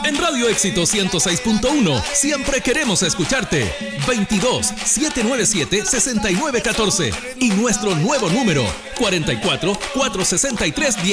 En Radio Éxito 106.1 siempre queremos escucharte. 22-797-6914 y nuestro nuevo número 44-463-10.